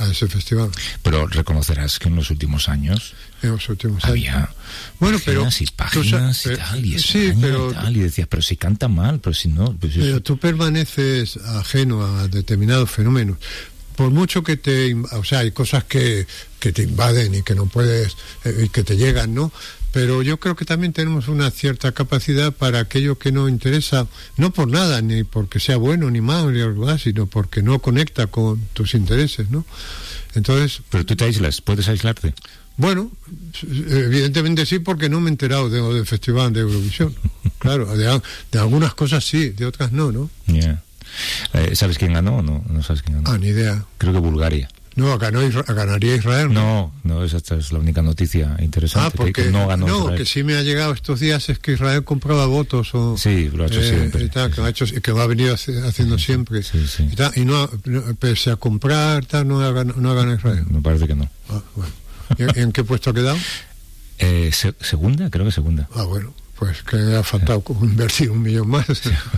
ese festival. Pero reconocerás que en los últimos años había páginas y páginas y tal, y sí, pero, y tal, y decías, pero si canta mal, pero si no... Pues pero tú permaneces ajeno a determinados fenómenos. Por mucho que hay cosas que te invaden y que no puedes, y que te llegan, ¿no? Pero yo creo que también tenemos una cierta capacidad para aquello que no interesa, no por nada, ni porque sea bueno ni malo, ni algo más, sino porque no conecta con tus intereses, ¿no? Entonces... Pero tú te aíslas, ¿puedes aislarte? Bueno, evidentemente sí, porque no me he enterado del Festival de Eurovisión. Claro, de algunas cosas sí, de otras no. Yeah. ¿Sabes quién ganó o no? No sabes quién ganó. Ni idea. Creo que Bulgaria. No, ganaría Israel. No, esta es la única noticia interesante. Porque que no ganó Israel. Que sí me ha llegado estos días es que Israel compraba votos. Sí, lo ha hecho siempre. Que lo ha venido haciendo siempre. Sí. Y no, pese a comprar, no ha ganado Israel. Me parece que no. Bueno. ¿Y en qué puesto ha quedado? Segunda, creo que segunda. Bueno. Pues que le ha faltado invertir 1 millón más.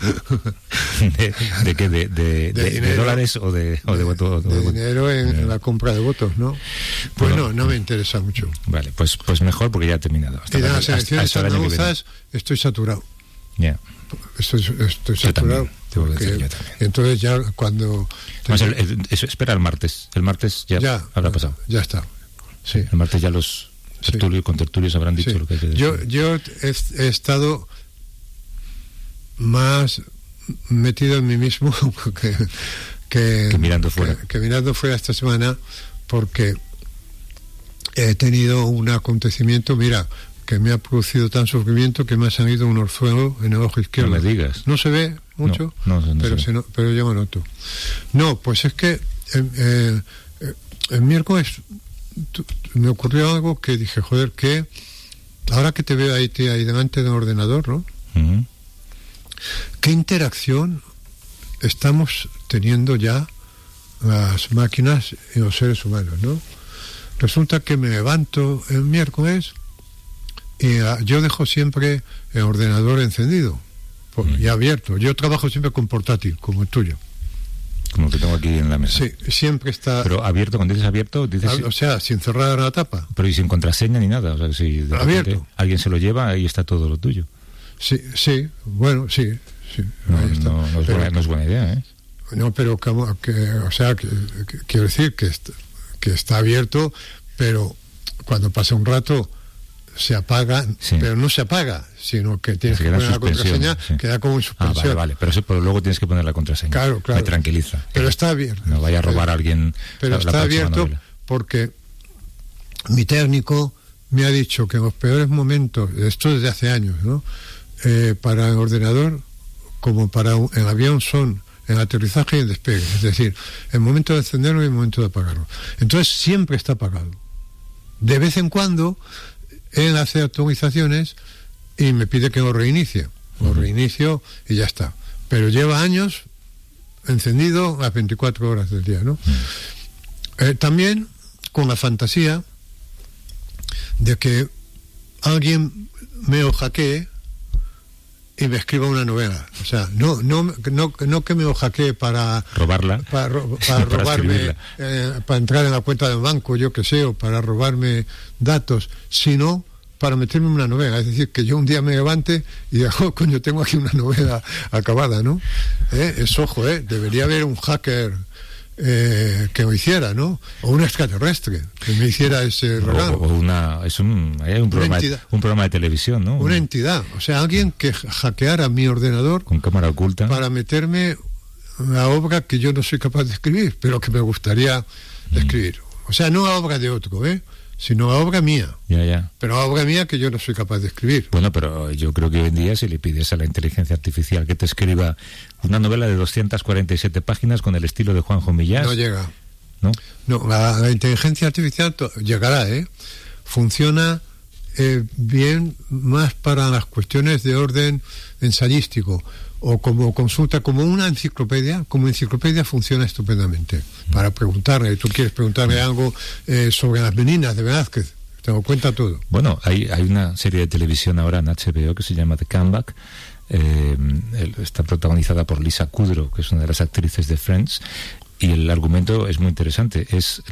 ¿De qué? ¿De dólares o de votos? De dinero en la compra de votos, ¿no? Pues no me interesa mucho. Vale, pues mejor porque ya ha terminado. Y de las elecciones andaluzas estoy saturado. Ya. Estoy saturado. Yo también. Entonces ya cuando... espera el martes. El martes ya habrá pasado. Ya está. Sí. El martes ya los... contertulios habrán dicho lo que hay que decir. Yo he estado más metido en mí mismo que mirando fuera. Que mirando fuera esta semana, porque he tenido un acontecimiento, que me ha producido tan sufrimiento que me ha salido un orzuelo en el ojo izquierdo. No me digas. No se ve mucho, pero yo me noto. No, pues es que el miércoles me ocurrió algo que dije, joder, que ahora que te veo ahí delante del ordenador, ¿no? Uh-huh. ¿Qué interacción estamos teniendo ya las máquinas y los seres humanos, ¿no? Resulta que me levanto el miércoles y yo dejo siempre el ordenador encendido y abierto. Yo trabajo siempre con portátil, como el tuyo. Como que tengo aquí en la mesa. Sí, siempre está... Pero abierto, cuando dices abierto... O sea, sin cerrar la tapa. Pero y sin contraseña ni nada. O sea, si de abierto. Alguien se lo lleva, ahí está todo lo tuyo. Sí, bueno, sí. Ahí está. No es buena idea, ¿eh? No, pero quiero decir que está abierto, pero cuando pasa un rato se apaga, pero no se apaga, sino que tienes que poner la contraseña, queda como en suspensión. Vale, pero luego tienes que poner la contraseña. Claro. Me tranquiliza. Pero está abierto. No vaya a robar a alguien. Pero está abierto porque mi técnico me ha dicho que en los peores momentos, esto desde hace años, ¿no? Para el ordenador, como para el avión, son el aterrizaje y el despegue. Es decir, el momento de encenderlo y el momento de apagarlo. Entonces siempre está apagado. De vez en cuando él hace actualizaciones y me pide que lo reinicie. Lo reinicio y ya está. Pero lleva años encendido las 24 horas del día, ¿no? También con la fantasía de que alguien me lo hackee y me escriba una novela. O sea, no que me lo hackee para robarla, para robarme, para entrar en la cuenta del banco, yo que sé, o para robarme datos, sino para meterme en una novela. Es decir, que yo un día me levante y diga, coño, tengo aquí una novela acabada, ¿no? Debería haber un hacker que lo hiciera, ¿no? O un extraterrestre que me hiciera ese regalo. Hay un programa de televisión, ¿no? Una entidad, o sea, alguien que hackeara mi ordenador con cámara oculta para meterme la obra que yo no soy capaz de escribir, pero que me gustaría escribir. O sea, no la obra de otro, sino la obra mía. Ya. Pero la obra mía que yo no soy capaz de escribir. Bueno, pero yo creo que hoy en día, si le pides a la inteligencia artificial que te escriba una novela de 247 páginas con el estilo de Juanjo Millás... No llega. ¿No? No, la inteligencia artificial llegará, funciona bien más para las cuestiones de orden ensayístico, o como consulta, como una enciclopedia. Como enciclopedia funciona estupendamente. Para preguntarle, tú quieres preguntarle algo sobre las meninas de Velázquez, te lo cuenta todo. Bueno, hay una serie de televisión ahora en HBO que se llama The Comeback. Está protagonizada por Lisa Kudrow, que es una de las actrices de Friends, y el argumento es muy interesante. Es